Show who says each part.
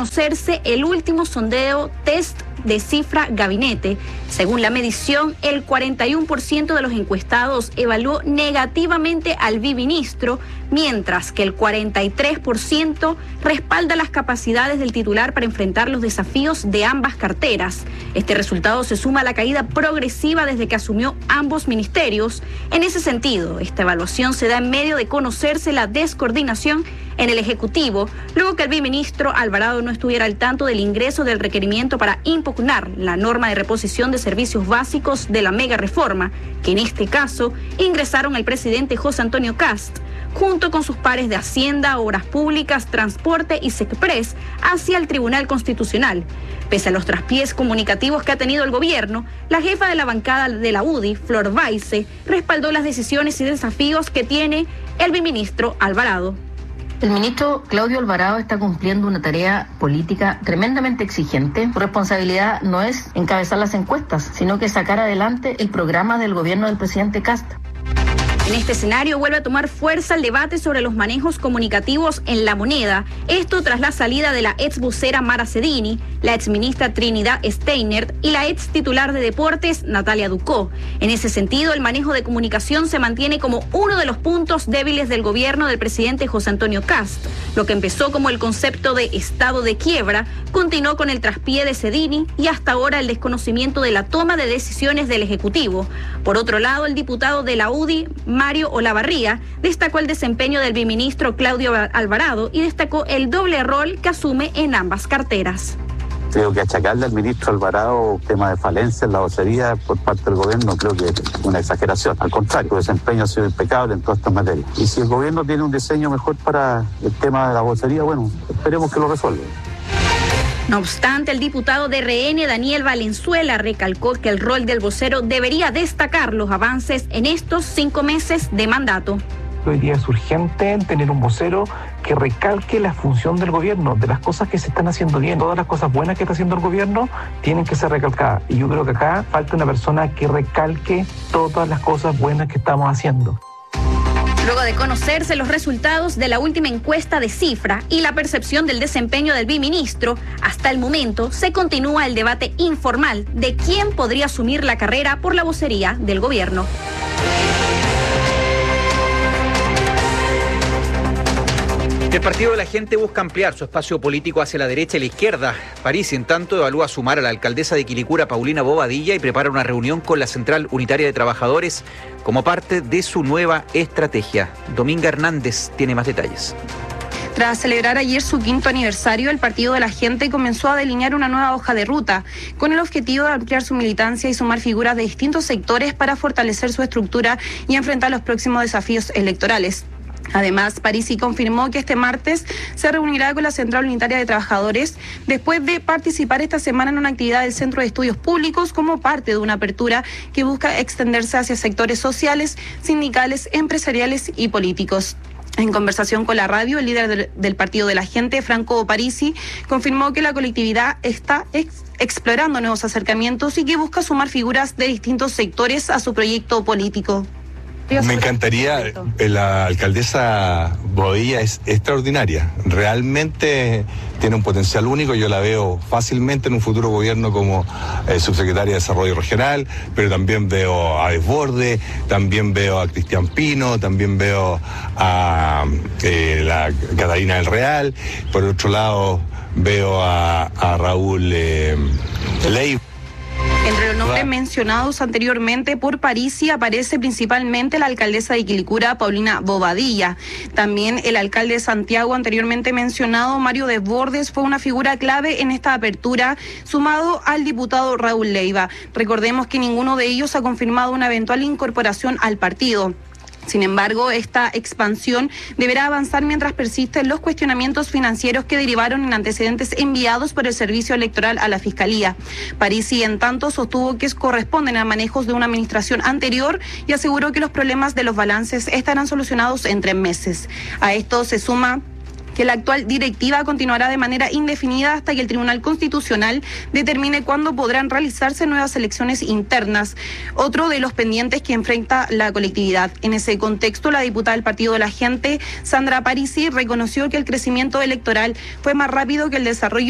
Speaker 1: conocerse el último sondeo test de Cifra Gabinete. Según la medición, el 41% de los encuestados evaluó negativamente al biministro, mientras que el 43% respalda las capacidades del titular para enfrentar los desafíos de ambas carteras. Este resultado se suma a la caída progresiva desde que asumió ambos ministerios. En ese sentido, esta evaluación se da en medio de conocerse la descoordinación en el Ejecutivo, luego que el biministro Alvarado no estuviera al tanto del ingreso del requerimiento para impugnar la norma de reposición de servicios básicos de la mega reforma, que en este caso ingresaron el presidente José Antonio Kast, junto con sus pares de Hacienda, Obras Públicas, Transporte y SECPRES, hacia el Tribunal Constitucional. Pese a los traspiés comunicativos que ha tenido el gobierno, la jefa de la bancada de la UDI, Flor Baise, respaldó las decisiones y desafíos que tiene el biministro Alvarado.
Speaker 2: El ministro Claudio Alvarado está cumpliendo una tarea política tremendamente exigente. Su responsabilidad no es encabezar las encuestas, sino que sacar adelante el programa del gobierno del presidente Kast.
Speaker 1: En este escenario vuelve a tomar fuerza el debate sobre los manejos comunicativos en La Moneda. Esto tras la salida de la ex vocera Mara Cedini, la exministra Trinidad Steinert y la ex titular de Deportes Natalia Ducó. En ese sentido, el manejo de comunicación se mantiene como uno de los puntos débiles del gobierno del presidente José Antonio Kast. Lo que empezó como el concepto de estado de quiebra, continuó con el traspié de Cedini y hasta ahora el desconocimiento de la toma de decisiones del Ejecutivo. Por otro lado, el diputado de la UDI, Mario Olavarría, destacó el desempeño del biministro Claudio Alvarado y destacó el doble rol que asume en ambas carteras.
Speaker 3: Creo que achacarle al ministro Alvarado tema de falencia en la vocería por parte del gobierno, creo que es una exageración. Al contrario, su desempeño ha sido impecable en todas estas materias. Y si el gobierno tiene un diseño mejor para el tema de la vocería, bueno, esperemos que lo resuelva.
Speaker 1: No obstante, el diputado de RN, Daniel Valenzuela, recalcó que el rol del vocero debería destacar los avances en estos 5 meses de mandato.
Speaker 4: Hoy día es urgente tener un vocero que recalque la función del gobierno, de las cosas que se están haciendo bien. Todas las cosas buenas que está haciendo el gobierno tienen que ser recalcadas. Y yo creo que acá falta una persona que recalque todas las cosas buenas que estamos haciendo.
Speaker 1: Luego de conocerse los resultados de la última encuesta de Cifra y la percepción del desempeño del biministro, hasta el momento se continúa el debate informal de quién podría asumir la carrera por la vocería del gobierno.
Speaker 5: El Partido de la Gente busca ampliar su espacio político hacia la derecha y la izquierda. Parisi, en tanto, evalúa sumar a la alcaldesa de Quilicura, Paulina Bobadilla, y prepara una reunión con la Central Unitaria de Trabajadores como parte de su nueva estrategia. Dominga Hernández tiene más detalles.
Speaker 6: Tras celebrar ayer su 5º aniversario, el Partido de la Gente comenzó a delinear una nueva hoja de ruta, con el objetivo de ampliar su militancia y sumar figuras de distintos sectores para fortalecer su estructura y enfrentar los próximos desafíos electorales. Además, Parisi confirmó que este martes se reunirá con la Central Unitaria de Trabajadores después de participar esta semana en una actividad del Centro de Estudios Públicos como parte de una apertura que busca extenderse hacia sectores sociales, sindicales, empresariales y políticos. En conversación con la radio, el líder del Partido de la Gente, Franco Parisi, confirmó que la colectividad está explorando nuevos acercamientos y que busca sumar figuras de distintos sectores a su proyecto político.
Speaker 7: Me encantaría, la alcaldesa Bobadilla es extraordinaria, realmente tiene un potencial único, yo la veo fácilmente en un futuro gobierno como subsecretaria de Desarrollo Regional, pero también veo a Desborde, también veo a Cristian Pino, también veo a la Catalina del Real, por otro lado veo a Raúl Leiva.
Speaker 6: Entre los nombres mencionados anteriormente por Parisi aparece principalmente la alcaldesa de Quilicura, Paulina Bobadilla. También el alcalde de Santiago, anteriormente mencionado, Mario Desbordes, fue una figura clave en esta apertura, sumado al diputado Raúl Leiva. Recordemos que ninguno de ellos ha confirmado una eventual incorporación al partido. Sin embargo, esta expansión deberá avanzar mientras persisten los cuestionamientos financieros que derivaron en antecedentes enviados por el Servicio Electoral a la Fiscalía. Parisi, en tanto, sostuvo que corresponden a manejos de una administración anterior y aseguró que los problemas de los balances estarán solucionados en 3 meses. A esto se suma que la actual directiva continuará de manera indefinida hasta que el Tribunal Constitucional determine cuándo podrán realizarse nuevas elecciones internas, otro de los pendientes que enfrenta la colectividad. En ese contexto, la diputada del Partido de la Gente, Sandra Parisi, reconoció que el crecimiento electoral fue más rápido que el desarrollo